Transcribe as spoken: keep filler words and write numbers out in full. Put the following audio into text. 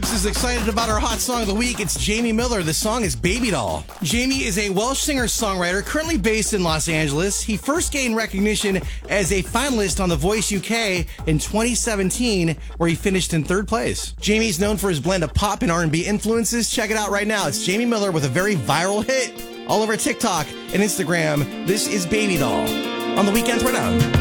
This is excited about our hot song of the week. It's Jamie Miller. The song is Baby Doll. Jamie is a Welsh singer-songwriter currently based in Los Angeles. He first gained recognition as a finalist on The Voice U K in twenty seventeen, where he finished in third place. Jamie's known for his blend of pop and R and B influences. Check it out right now. It's Jamie Miller with a very viral hit all over TikTok and Instagram. This is Baby Doll on the Weekend Throwdown.